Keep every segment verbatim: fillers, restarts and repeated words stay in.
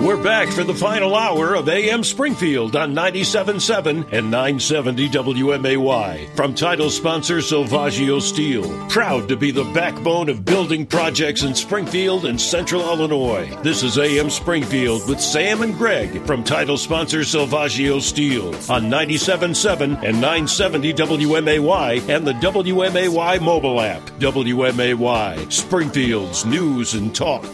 We're back for the final hour of A M Springfield on ninety-seven point seven and nine seventy W M A Y. From title sponsor Silvaggio Steel. Proud to be the backbone of building projects in Springfield and Central Illinois. This is A M Springfield with Sam and Greg from title sponsor Silvaggio Steel on ninety-seven point seven and nine seventy W M A Y and the W M A Y mobile app. W M A Y, Springfield's news and talk.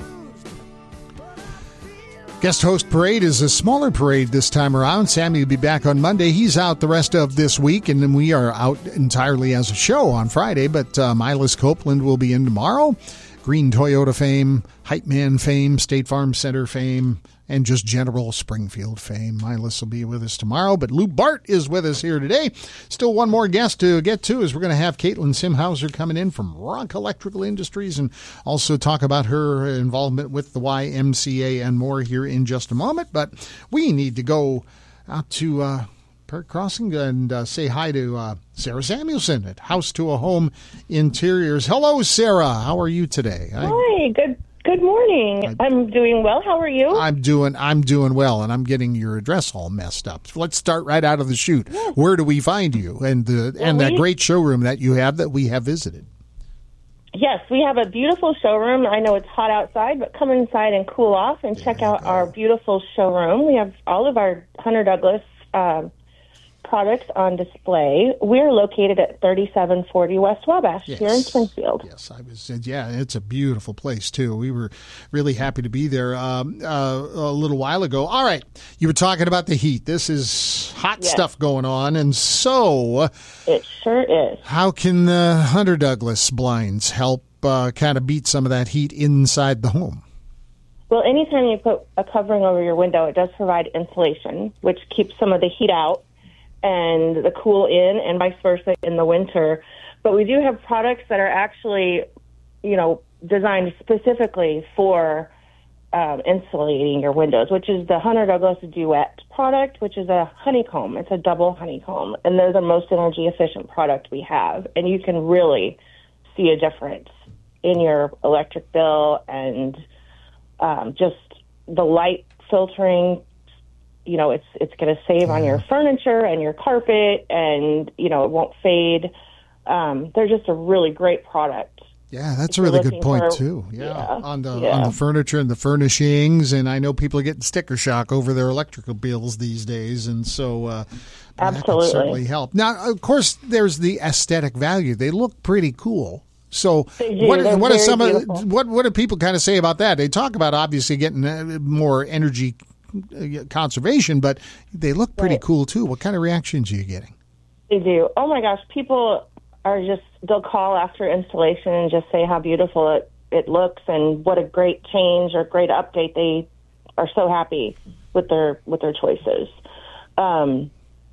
Guest Host Parade is a smaller parade this time around. Sammy will be back on Monday. He's out the rest of this week, and then we are out entirely as a show on Friday. But uh, Milas Copeland will be in tomorrow. Green Toyota fame, Hype Man fame, State Farm Center fame, and just general Springfield fame. Milas will be with us tomorrow, but Lou Bart is with us here today. Still one more guest to get to is we're going to have Caitlin Simhauser coming in from Rock Electrical Industries and also talk about her involvement with the Y M C A and more here in just a moment. But we need to go out to uh, Park Crossing and uh, say hi to uh, Sarah Samuelson at House to a Home Interiors. Hello, Sarah. How are you today? Hi, good Good morning. I, I'm doing well. How are you? I'm doing I'm doing well, and I'm getting your address all messed up. So let's start right out of the chute. Yes. Where do we find you and the well, and we, that great showroom that you have that we have visited? Yes, we have a beautiful showroom. I know it's hot outside, but come inside and cool off and there check out go. our beautiful showroom. We have all of our Hunter Douglas uh, products on display. We're located at thirty-seven forty West Wabash yes. here in Springfield. Yes, I was. Yeah, it's a beautiful place too. We were really happy to be there um, uh, a little while ago. All right, you were talking about the heat. This is hot yes. stuff going on, and so it sure is. How can the Hunter Douglas blinds help uh, kind of beat some of that heat inside the home? Well, anytime you put a covering over your window, it does provide insulation, which keeps some of the heat out and the cool in, and vice versa in the winter. But we do have products that are actually, you know, designed specifically for um, insulating your windows, which is the Hunter Douglas Duet product, which is a honeycomb. It's a double honeycomb, and they're the most energy efficient product we have. And you can really see a difference in your electric bill and um, just the light filtering. You know, it's it's going to save on your furniture and your carpet, and, you know, it won't fade. Um, they're just a really great product. Yeah, that's a really good point, for, too. Yeah, yeah, on the yeah. on the furniture and the furnishings, and I know people are getting sticker shock over their electrical bills these days, and so uh, Absolutely. that can certainly help. Now, of course, there's the aesthetic value. They look pretty cool. So what, what are some of, what what do people kind of say about that? They talk about obviously getting more energy conservation, but they look pretty right. cool too. What kind of reactions are you getting? They do. Oh my gosh, people are just, they'll call after installation and just say how beautiful it, it looks and what a great change or great update. They are so happy with their with their choices. Um,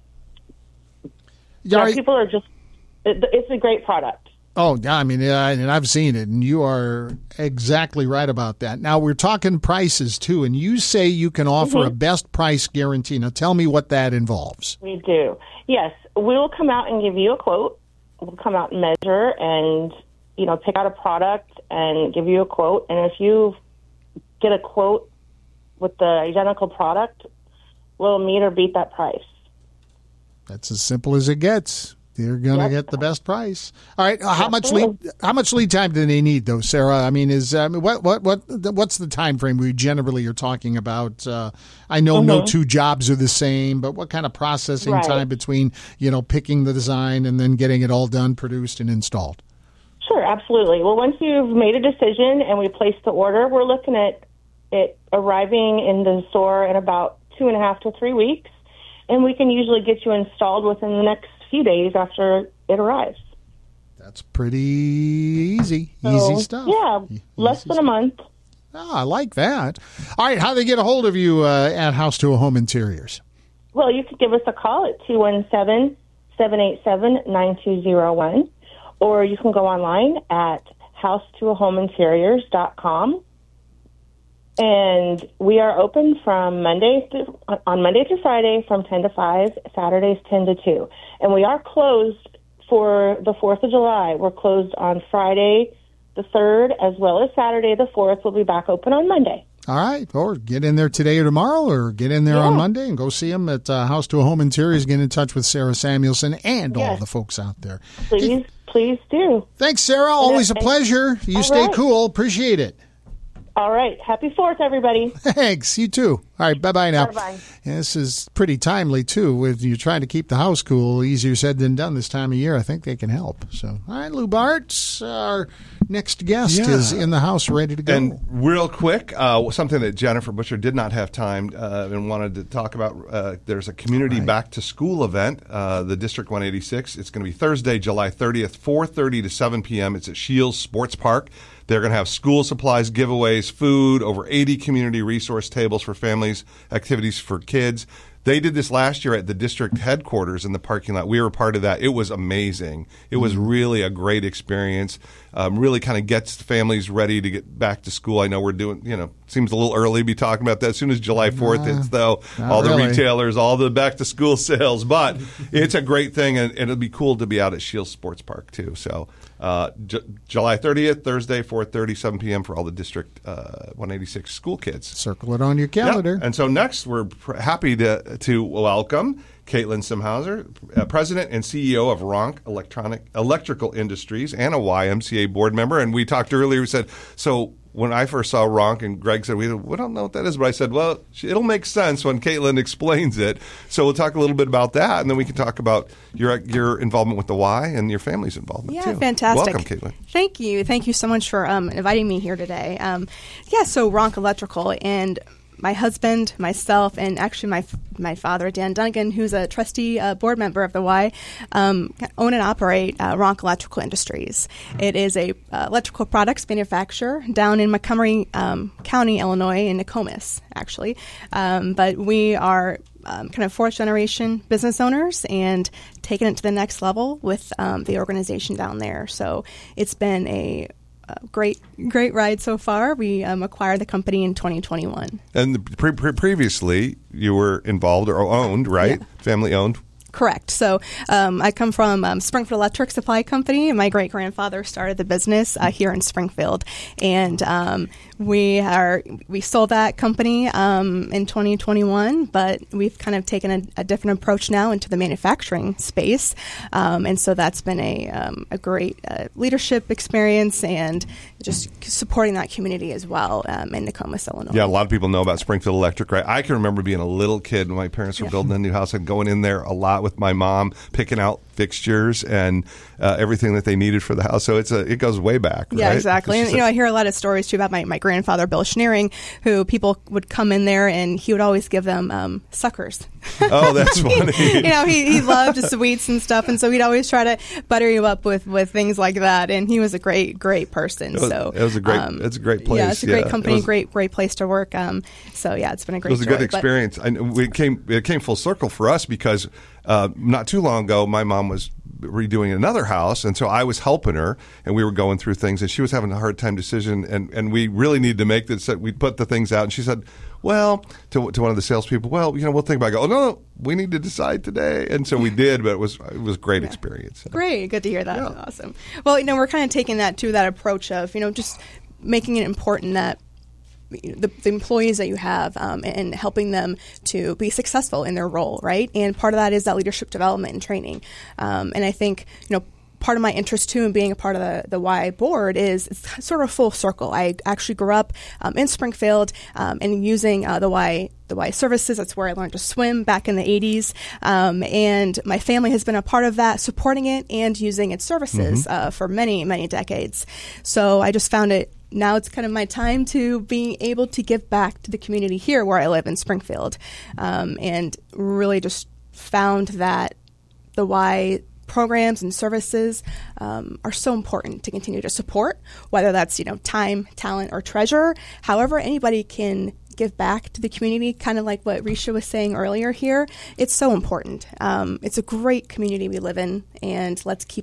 yeah, yeah, people are just, it, it's a great product. Oh, yeah, I mean, yeah, and I've seen it, and you are exactly right about that. Now, we're talking prices, too, and you say you can offer mm-hmm. a best price guarantee. Now, tell me what that involves. We do. Yes, we will come out and give you a quote. We'll come out and measure and, you know, pick out a product and give you a quote. And if you get a quote with the identical product, we'll meet or beat that price. That's as simple as it gets. You're going to yep. get the best price. All right. Uh, how much lead? How much lead time do they need, though, Sarah? I mean, is um, what what what what's the time frame we generally are talking about? Uh, I know mm-hmm. no two jobs are the same, but what kind of processing right. time between you know picking the design and then getting it all done, produced, and installed? Sure, absolutely. Well, once you've made a decision and we place the order, we're looking at it arriving in the store in about two and a half to three weeks, and we can usually get you installed within the next few days after it arrives. That's pretty easy. So, easy stuff. Yeah, easy less than stuff. a month. Oh, I like that. All right, how do they get a hold of you uh, at House to a Home Interiors? Well, you could give us a call at two one seven, seven eight seven, nine two zero one, or you can go online at house to a home interiors dot com. And we are open from Monday through, on Monday through Friday from ten to five, Saturdays ten to two. And we are closed for the fourth of July. We're closed on Friday the third as well as Saturday the fourth. We'll be back open on Monday. All right. Or get in there today or tomorrow, or get in there yeah. on Monday and go see them at uh, House to a Home Interiors. Get in touch with Sarah Samuelson and yes. all the folks out there. Please, hey, please do. Thanks, Sarah. Always a pleasure. You all stay right. cool. Appreciate it. All right. Happy Fourth, everybody. Thanks. You too. All right. Bye-bye now. Bye-bye. Yeah, this is pretty timely, too. With you trying to keep the house cool, easier said than done this time of year. I think they can help. So, all right, Lou Bartz, our next guest yeah. is in the house ready to go. And real quick, uh, something that Jennifer Butcher did not have time uh, and wanted to talk about, uh, there's a community right. back-to-school event, uh, the District one eighty-six. It's going to be Thursday, July thirtieth, four thirty to seven p.m. It's at Shields Sports Park. They're going to have school supplies, giveaways, food, over eighty community resource tables for families, activities for kids. They did this last year at the district headquarters in the parking lot. We were part of that. It was amazing. It was really a great experience. Um, really kind of gets families ready to get back to school. I know we're doing, you know, seems a little early to be talking about that. As soon as July fourth hits, though, all the really. retailers, all the back-to-school sales. But it's a great thing, and, and it'll be cool to be out at Shields Sports Park, too. So uh, J- July thirtieth, Thursday, four thirty, seven p.m. for all the District uh, one eighty-six school kids. Circle it on your calendar. Yep. And so next, we're pr- happy to, to welcome Caitlin Simhauser, uh, President and C E O of Ronk Electronic Electrical Industries and a Y M C A board member. And we talked earlier, we said, so when I first saw Ronk, and Greg said, we, we don't know what that is, but I said, well, it'll make sense when Caitlin explains it. So we'll talk a little bit about that, and then we can talk about your your involvement with the Y and your family's involvement, yeah, too. Yeah, fantastic. Welcome, Caitlin. Thank you. Thank you so much for um, inviting me here today. Um, yeah, so Ronk Electrical, and my husband, myself, and actually my my father, Dan Dunnigan, who's a trustee uh, board member of the Y, um, own and operate uh, Ronk Electrical Industries. It is a uh, electrical products manufacturer down in Montgomery um, County, Illinois, in Nokomis, actually. Um, but we are um, kind of fourth generation business owners and taking it to the next level with um, the organization down there. So it's been a Uh, great, great ride so far. We um, acquired the company in twenty twenty-one. And the, pre- pre- previously, you were involved or owned, right? Yeah. Family owned. Correct. So um, I come from um, Springfield Electric Supply Company. My great-grandfather started the business uh, here in Springfield. And um, we are we sold that company um, in twenty twenty-one, but we've kind of taken a, a different approach now into the manufacturing space. Um, and so that's been a, um, a great uh, leadership experience and just supporting that community as well um, in Nokomis, Illinois. Yeah, a lot of people know about Springfield Electric, right? I can remember being a little kid when my parents were yeah. building a new house and going in there a lot with my mom, picking out fixtures and uh, everything that they needed for the house. So it's a, it goes way back. Yeah, right? exactly. And, you know, I hear a lot of stories, too, about my, my grandfather, Bill Schneering, who people would come in there and he would always give them um, suckers. Oh, that's funny. you know, he, he loved sweets and stuff, and so he'd always try to butter you up with, with things like that. And he was a great, great person. It was, so it was a great, um, it's a great place. Yeah, it's a great yeah. company, was, great, great place to work. Um, so yeah, it's been a great. It was a story, good experience. I, we came, it came full circle for us because uh, not too long ago, my mom was redoing another house, and so I was helping her, and we were going through things, and she was having a hard time decision, and, and we really needed to make this. We put the things out, and she said, well, to to one of the salespeople, well, you know, we'll think about it. I go, oh, no, no, we need to decide today, and so we did, but it was it was a great yeah. experience. Great, good to hear that. Yeah. Awesome. Well, you know, we're kind of taking that to that approach of, you know, just making it important that The, the employees that you have um, and helping them to be successful in their role, right? And part of that is that leadership development and training. Um, and I think, you know, part of my interest, too, in being a part of the, the Y board is it's sort of full circle. I actually grew up um, in Springfield um, and using uh, the Y the Y services. That's where I learned to swim back in the eighties. Um, and my family has been a part of that, supporting it and using its services mm-hmm. uh, for many, many decades. So I just found it now it's kind of my time to be able to give back to the community here where I live in Springfield, um, and really just found that the Y programs and services um, are so important to continue to support, whether that's, you know, time, talent, or treasure. However, anybody can give back to the community, kind of like what Risha was saying earlier here. It's so important. Um, it's a great community we live in, and let's keep it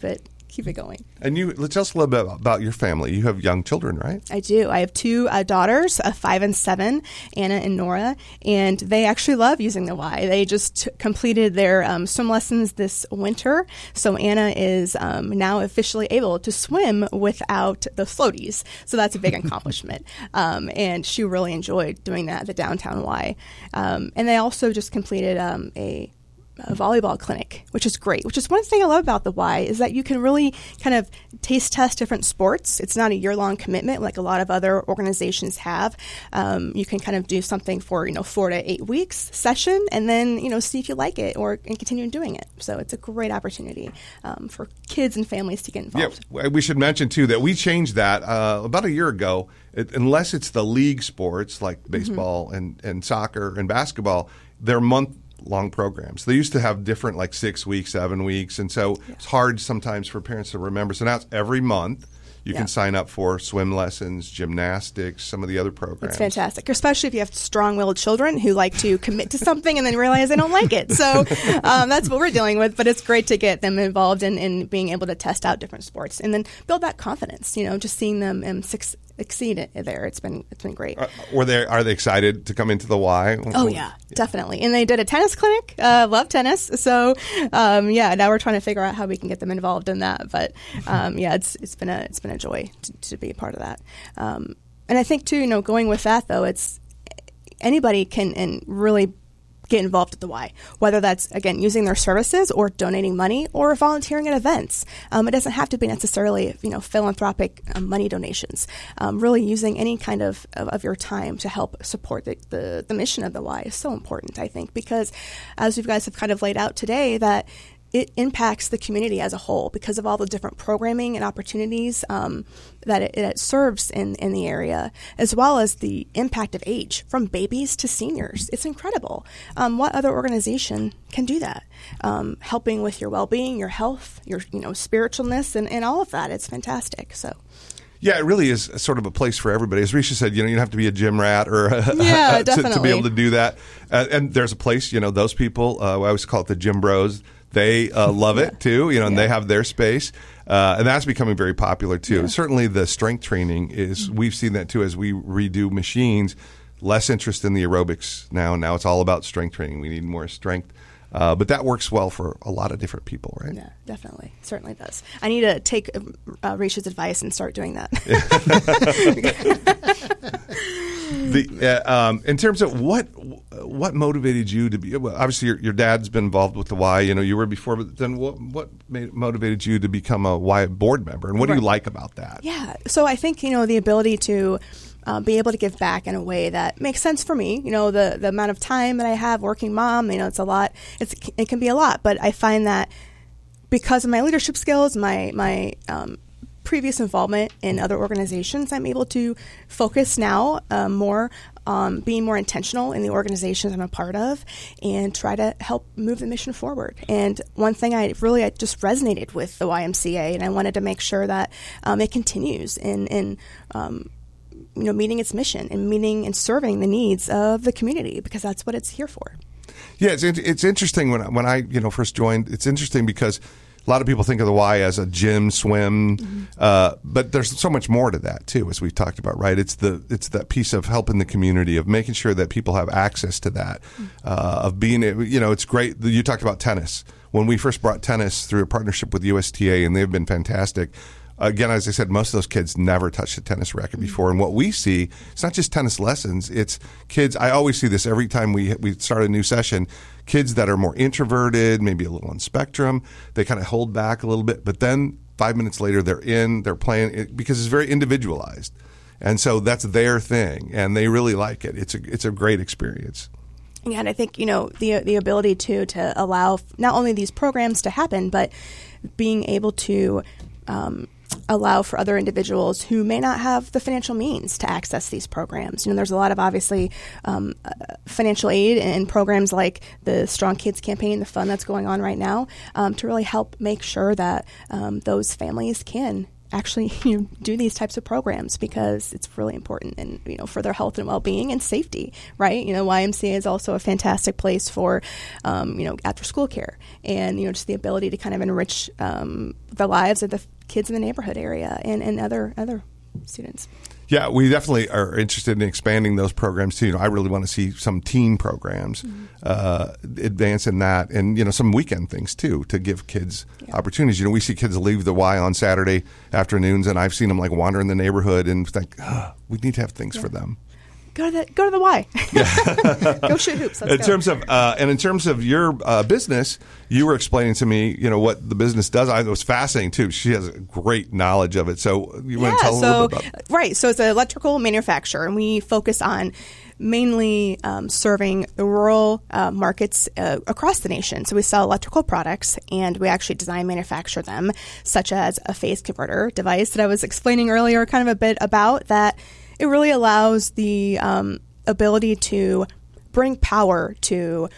keep it going. And you, let's tell us a little bit about your family. You have young children, right? I do. I have two uh, daughters, uh, five and seven, Anna and Nora, and they actually love using the Y. They just t- completed their um, swim lessons this winter, so Anna is um, now officially able to swim without the floaties. So that's a big accomplishment, um, and she really enjoyed doing that at the downtown Y. Um, and they also just completed um, a a volleyball clinic, which is great, which is one thing I love about the Y is that you can really kind of taste test different sports. It's not a year-long commitment like a lot of other organizations have. Um, you can kind of do something for, you know, four to eight weeks session and then, you know, see if you like it or and continue doing it. So it's a great opportunity um, for kids and families to get involved. Yeah, we should mention, too, that we changed that uh, about a year ago. It, unless it's the league sports like baseball mm-hmm. and, and soccer and basketball, they're month long programs. They used to have different, like six weeks, seven weeks, and so yeah. it's hard sometimes for parents to remember. So now it's every month. You yeah. can sign up for swim lessons, gymnastics, some of the other programs. It's fantastic, especially if you have strong-willed children who like to commit to something and then realize they don't like it. So um, that's what we're dealing with, but it's great to get them involved in, in being able to test out different sports and then build that confidence, you know, just seeing them um, six, exceed it there. It's been it's been great. Uh, were they, are they excited to come into the Y? Oh, yeah, yeah. definitely. And they did a tennis clinic. Uh, love tennis. So, um, yeah, now we're trying to figure out how we can get them involved in that. But, um, yeah, it's it's been a it's been a joy to, to be a part of that. Um, and I think, too, you know, going with that, though, it's anybody can and really get involved at the Y, whether that's, again, using their services or donating money or volunteering at events. Um, it doesn't have to be necessarily, you know, philanthropic um, money donations. Um, really using any kind of, of, of your time to help support the, the, the mission of the Y is so important, I think, because as you guys have kind of laid out today, that it impacts the community as a whole because of all the different programming and opportunities um, that it, it serves in, in the area, as well as the impact of age from babies to seniors. It's incredible. Um, what other organization can do that? Um, helping with your well-being, your health, your you know spiritualness, and, and all of that. It's fantastic. So. Yeah, it really is sort of a place for everybody. As Risha said, you know, you don't have to be a gym rat or a, yeah, to, to be able to do that. Uh, and there's a place, you know, those people, uh, I always call it the gym bros. They uh, love it, too, you know, and yeah. they have their space. Uh, and that's becoming very popular, too. Yeah. Certainly the strength training is, we've seen that, too, as we redo machines. Less interest in the aerobics now. Now it's all about strength training. We need more strength. Uh, but that works well for a lot of different people, right? Yeah, definitely. Certainly does. I need to take uh, Risha's advice and start doing that. the, uh, um, in terms of what what motivated you to be, well, obviously your, your dad's been involved with the Y, you know, you were before, but then what, what made, motivated you to become a Y board member? And what right. do you like about that? Yeah, so I think, you know, the ability to Uh, be able to give back in a way that makes sense for me. You know, the, the amount of time that I have working mom, you know, it's a lot. It's, it can be a lot, but I find that because of my leadership skills, my, my um, previous involvement in other organizations, I'm able to focus now um, more on being more intentional in the organizations I'm a part of and try to help move the mission forward. And one thing I really I just resonated with the Y M C A, and I wanted to make sure that um, it continues in, in um, you know, meeting its mission and meeting and serving the needs of the community because that's what it's here for. Yeah, it's it's interesting when when I you know first joined. It's interesting because a lot of people think of the Y as a gym, swim, mm-hmm. uh, but there's so much more to that too, as we've talked about. Right? It's the it's that piece of helping the community, of making sure that people have access to that, mm-hmm. uh, of being you know it's great. You talked about tennis when we first brought tennis through a partnership with U S T A, and they've been fantastic. Again, as I said, most of those kids never touched a tennis racket before. And what we see, it's not just tennis lessons. It's kids. I always see this every time we we start a new session. Kids that are more introverted, maybe a little on spectrum, they kind of hold back a little bit. But then five minutes later, they're in, they're playing it, because it's very individualized. And so that's their thing, and they really like it. It's a, it's a great experience. Yeah, and I think, you know, the the ability to, to allow not only these programs to happen, but being able to um, allow for other individuals who may not have the financial means to access these programs. You know, there's a lot of obviously um, uh, financial aid and programs like the Strong Kids campaign, the fund that's going on right now, um, to really help make sure that um, those families can actually you know, do these types of programs because it's really important and you know for their health and well-being and safety, right? You know, Y M C A is also a fantastic place for um, you know after school care and you know just the ability to kind of enrich um, the lives of the kids in the neighborhood area and, and other other students. Yeah, we definitely are interested in expanding those programs too. You know, I really want to see some teen programs mm-hmm. uh, advance in that, and you know, some weekend things too to give kids yeah. opportunities. You know, we see kids leave the Y on Saturday afternoons, and I've seen them like wander in the neighborhood and think, oh, we need to have things yeah. for them. Go to the go to the Y. Yeah. Go shoot hoops. Let's in go. terms of uh, and in terms of your uh, business, you were explaining to me, you know, what the business does. I, it was fascinating too. She has a great knowledge of it. So you yeah, want to tell so, a little bit about it? Right. So it's an electrical manufacturer, and we focus on mainly um, serving the rural uh, markets uh, across the nation. So we sell electrical products, and we actually design and manufacture them, such as a phase converter device that I was explaining earlier, kind of a bit about that. It really allows the um, ability to bring power to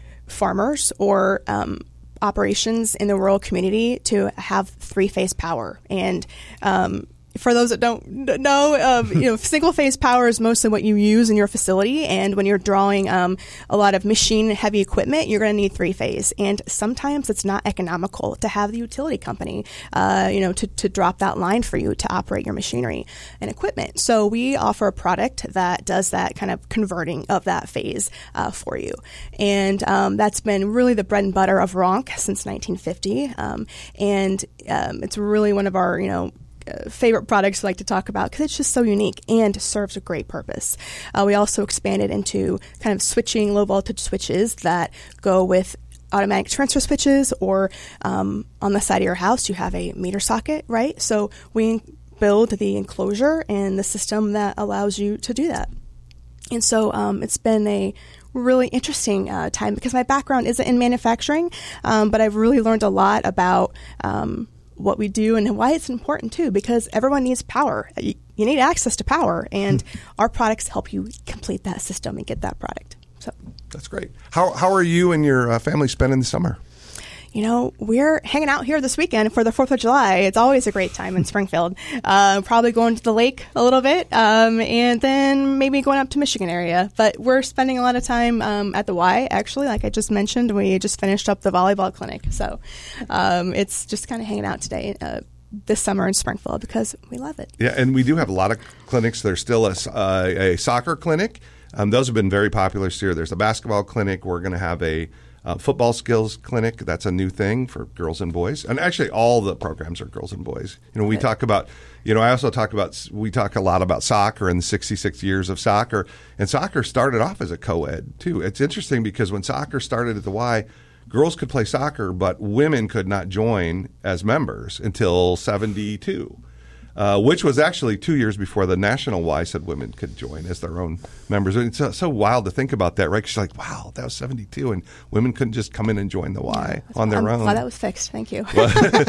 farmers or um, operations in the rural community to have three-phase power. And um, for those that don't know, uh, you know, single-phase power is mostly what you use in your facility. And when you're drawing um, a lot of machine-heavy equipment, you're going to need three-phase. And sometimes it's not economical to have the utility company, uh, you know, to, to drop that line for you to operate your machinery and equipment. So we offer a product that does that kind of converting of that phase uh, for you. And um, that's been really the bread and butter of Ronc since nineteen fifty. Um, and um, it's really one of our, you know, Uh, favorite products we like to talk about because it's just so unique and serves a great purpose. Uh, we also expanded into kind of switching low voltage switches that go with automatic transfer switches, or um, on the side of your house you have a meter socket, right? So we build the enclosure and the system that allows you to do that. And so um, it's been a really interesting uh, time because my background isn't in manufacturing, um, but I've really learned a lot about um, what we do and why it's important too, because everyone needs power. You, you need access to power, and our products help you complete that system and get that product. So that's great. How how are you and your uh, family spending the summer? You know, we're hanging out here this weekend for the fourth of July. It's always a great time in Springfield. Uh, probably going to the lake a little bit, um, and then maybe going up to Michigan area. But we're spending a lot of time um, at the Y, actually. Like I just mentioned, we just finished up the volleyball clinic. So um, it's just kind of hanging out today uh, this summer in Springfield because we love it. Yeah, and we do have a lot of clinics. There's still a, uh, a soccer clinic. Um, those have been very popular this year. There's a basketball clinic. We're going to have a Uh, football skills clinic. That's a new thing for girls and boys. And actually all the programs are girls and boys. You know, we right. talk about, you know, I also talk about, we talk a lot about soccer and the sixty-six years of soccer. And soccer started off as a co-ed too. It's interesting because when soccer started at the Y, girls could play soccer, but women could not join as members until seventy-two. Uh, which was actually two years before the National Y said women could join as their own members. It's so, so wild to think about that, right? Because you're like, wow, that was seventy-two, and women couldn't just come in and join the Y yeah, on their I'm own. Glad that was fixed. Thank you. Well,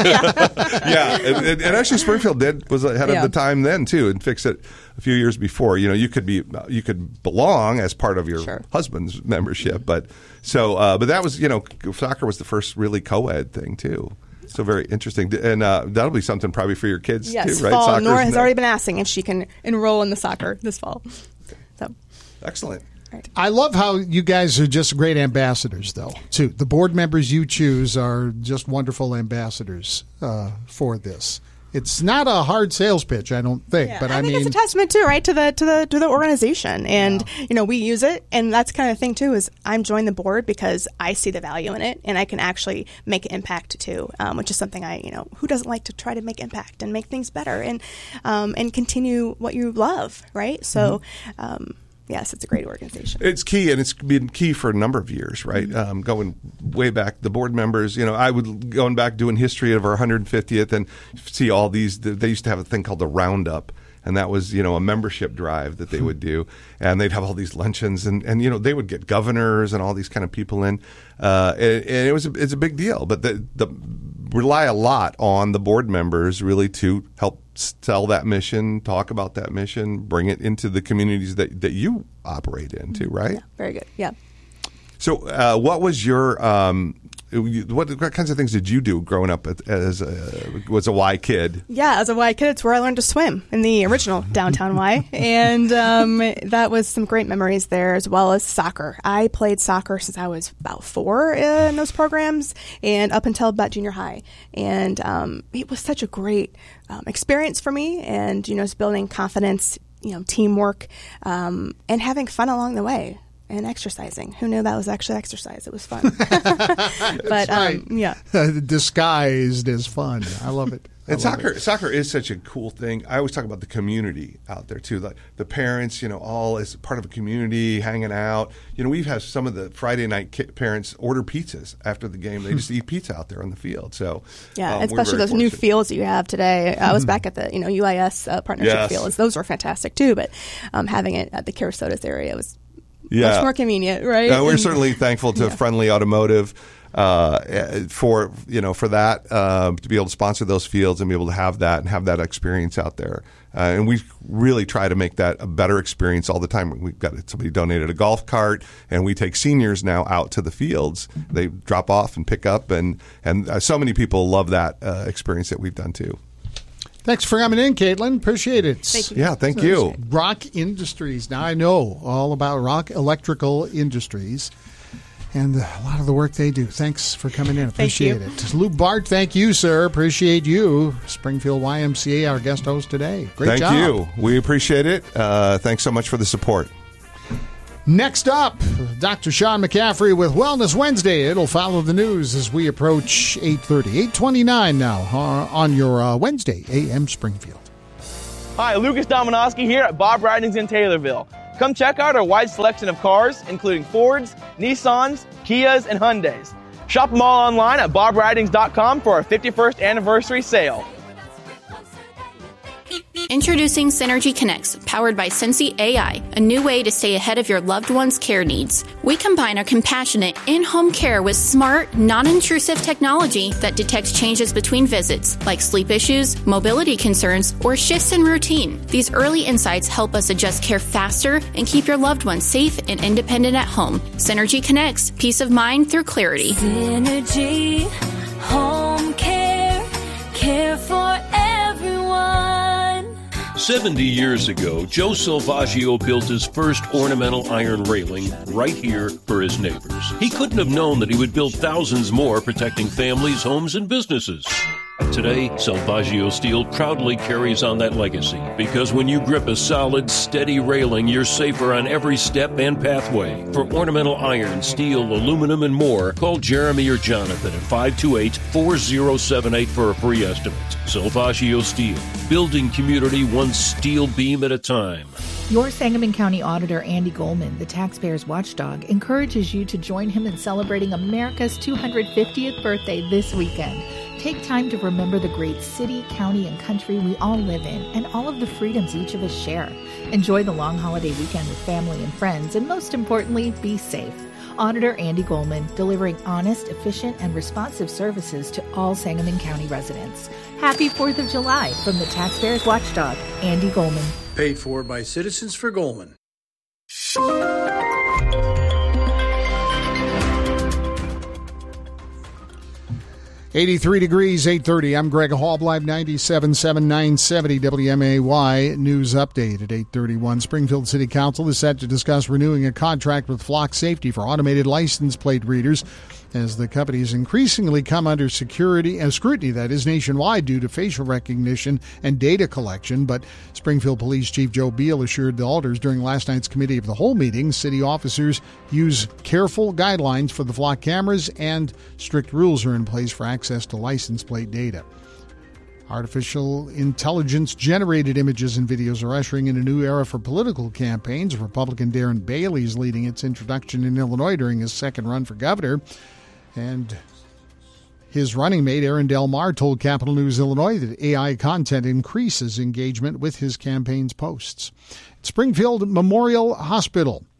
yeah, and, and actually Springfield did was ahead yeah. of the time then too, and fixed it a few years before. You know, you could be you could belong as part of your sure. husband's membership, but so uh, but that was you know soccer was the first really co-ed thing too. So very interesting. And uh, that'll be something probably for your kids yes, too, right? Fall. Soccer's Nora has next. already been asking if she can enroll in the soccer this fall. So, excellent. Right. I love how you guys are just great ambassadors, though, too. The board members you choose are just wonderful ambassadors uh, for this. It's not a hard sales pitch, I don't think. Yeah, but I, I think mean, it's a testament too, right, to the to the to the organization, and yeah. you know we use it, and that's kind of thing too. Is I'm joining the board because I see the value in it, and I can actually make an impact too, um, which is something I you know who doesn't like to try to make impact and make things better and um, and continue what you love, right? So. Mm-hmm. Um, Yes, it's a great organization. It's key, and it's been key for a number of years, right? Mm-hmm. Um, going way back, the board members, you know, I would, going back doing history of our one hundred fiftieth and see all these, they used to have a thing called the Roundup, and that was, you know, a membership drive that they would do, and they'd have all these luncheons, and, and you know, they would get governors and all these kind of people in, uh, and, and it was a, it's a big deal, but the, the rely a lot on the board members really to help sell that mission, talk about that mission, bring it into the communities that, that you operate in too, right? Yeah, very good. Yeah. So uh, what was your um, what, what kinds of things did you do growing up as a, was a Y kid? Yeah, as a Y kid, it's where I learned to swim, in the original downtown Y. And um, that was some great memories there, as well as soccer. I played soccer since I was about four in those programs and up until about junior high. And um, it was such a great um, experience for me, and, you know, it's building confidence, you know, teamwork, um, and having fun along the way. And exercising. Who knew that was actually exercise? It was fun. But right. um, yeah, disguised as fun. I love it. I And love soccer, it. soccer is such a cool thing. I always talk about the community out there too, like the parents, you know, all as part of a community, hanging out. You know, we've had some of the Friday night ki- parents order pizzas after the game. They just eat pizza out there on the field. So yeah, um, especially those new fields that you have today. I was back at the you know U I S uh, partnership Yes. fields; those were fantastic too. But um, having it at the Karasotas area was Yeah. much more convenient, right? Uh, we're And- certainly thankful to yeah. Friendly Automotive uh, for you know for that um, to be able to sponsor those fields and be able to have that and have that experience out there. Uh, and we really try to make that a better experience all the time. We've got somebody donated a golf cart, and we take seniors now out to the fields. They drop off and pick up, and and uh, so many people love that uh, experience that we've done too. Thanks for coming in, Caitlin. Appreciate it. Thank you. Yeah, thank you. Rock Industries. Now I know all about Rock Electrical Industries and a lot of the work they do. Thanks for coming in. Appreciate you. it. Luke Bart, thank you, sir. Appreciate you. Springfield Y M C A, our guest host today. Great Thank job. you. We appreciate it. Uh, thanks so much for the support. Next up, Doctor Sean McCaffrey with Wellness Wednesday. It'll follow the news as we approach eight thirty. eight twenty-nine now uh, on your uh, Wednesday, A M Springfield. Hi, Lucas Dominowski here at Bob Ridings in Taylorville. Come check out our wide selection of cars, including Fords, Nissans, Kias, and Hyundais. Shop them all online at bob ridings dot com for our fifty-first anniversary sale. Introducing Synergy Connects, powered by Sensi A I, a new way to stay ahead of your loved one's care needs. We combine our compassionate in-home care with smart, non-intrusive technology that detects changes between visits, like sleep issues, mobility concerns, or shifts in routine. These early insights help us adjust care faster and keep your loved one safe and independent at home. Synergy Connects, peace of mind through clarity. Synergy, home care, care for everyone. seventy years ago, Joe Salvaggio built his first ornamental iron railing right here for his neighbors. He couldn't have known that he would build thousands more protecting families, homes, and businesses. Today, Salvaggio Steel proudly carries on that legacy because when you grip a solid, steady railing, you're safer on every step and pathway. For ornamental iron, steel, aluminum, and more, call Jeremy or Jonathan at five two eight, four zero seven eight for a free estimate. Salvaggio Steel, building community one steel beam at a time. Your Sangamon County Auditor, Andy Goldman, the taxpayer's watchdog, encourages you to join him in celebrating America's two hundred fiftieth birthday this weekend. Take time to remember the great city, county, and country we all live in and all of the freedoms each of us share. Enjoy the long holiday weekend with family and friends, and most importantly, be safe. Auditor Andy Goldman, delivering honest, efficient, and responsive services to all Sangamon County residents. Happy fourth of July from the taxpayer's watchdog, Andy Goldman. Paid for by Citizens for Goldman. eighty-three degrees, eight thirty. I'm Greg Hall, Live ninety-seven point seven, nine seventy W M A Y News Update at eight thirty-one. Springfield City Council is set to discuss renewing a contract with Flock Safety for automated license plate readers as the companies increasingly come under security and scrutiny, that is, nationwide due to facial recognition and data collection. But Springfield Police Chief Joe Beal assured the alders during last night's Committee of the Whole meeting city officers use careful guidelines for the Flock cameras and strict rules are in place for access to license plate data. Artificial intelligence-generated images and videos are ushering in a new era for political campaigns. Republican Darren Bailey is leading its introduction in Illinois during his second run for governor. And his running mate, Aaron Del Mar, told Capital News Illinois that A I content increases engagement with his campaign's posts. Springfield Memorial Hospital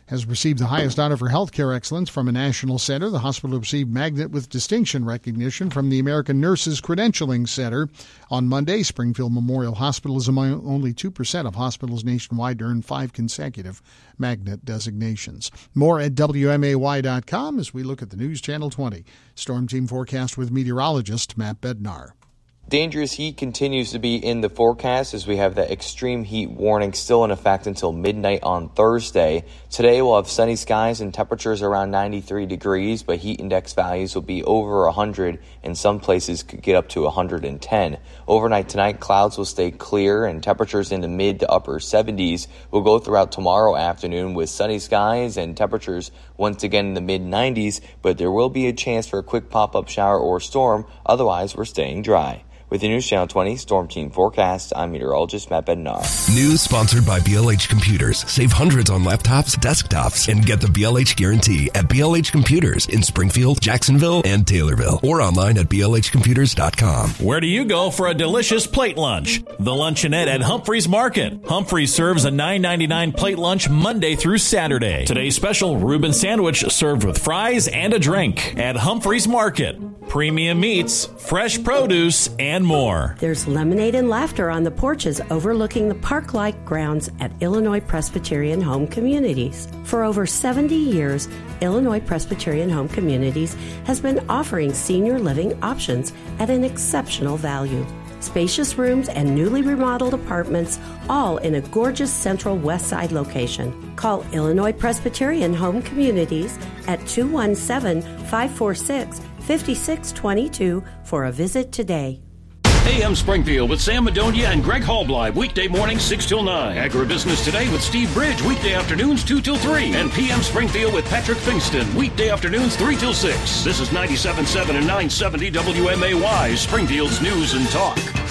has received the highest honor for healthcare excellence from a national center. The hospital received Magnet with Distinction recognition from the American Nurses Credentialing Center. On Monday, Springfield Memorial Hospital is among only two percent of hospitals nationwide to earn five consecutive Magnet designations. More at W M A Y dot com as we look at the News Channel twenty Storm Team forecast with meteorologist Matt Bednar. Dangerous heat continues to be in the forecast as we have that extreme heat warning still in effect until midnight on Thursday. Today we'll have sunny skies and temperatures around ninety-three degrees, but heat index values will be over one hundred and some places could get up to one hundred ten. Overnight tonight, clouds will stay clear and temperatures in the mid to upper seventies will go throughout tomorrow afternoon with sunny skies and temperatures once again in the mid nineties, but there will be a chance for a quick pop-up shower or storm. Otherwise, we're staying dry. With the News Channel twenty Storm Team forecast, I'm meteorologist Matt Bednar. News sponsored by B L H Computers. Save hundreds on laptops, desktops, and get the B L H guarantee at B L H Computers in Springfield, Jacksonville, and Taylorville, or online at B L H computers dot com. Where do you go for a delicious plate lunch? The Luncheonette at Humphreys Market. Humphreys serves a nine ninety-nine plate lunch Monday through Saturday. Today's special, Reuben sandwich served with fries and a drink at Humphreys Market. Premium meats, fresh produce, and more. There's lemonade and laughter on the porches overlooking the park-like grounds at Illinois Presbyterian Home Communities. For over seventy years, Illinois Presbyterian Home Communities has been offering senior living options at an exceptional value. Spacious rooms and newly remodeled apartments, all in a gorgeous central west side location. Call Illinois Presbyterian Home Communities at two one seven, five four six, five six two two for a visit today. A M Springfield with Sam Madonia and Greg Hallbleib, weekday mornings six till nine. Agribusiness Today with Steve Bridge, weekday afternoons two till three. And P M Springfield with Patrick Fingston, weekday afternoons three till six. This is ninety-seven point seven and nine seventy W M A Y, Springfield's News and Talk.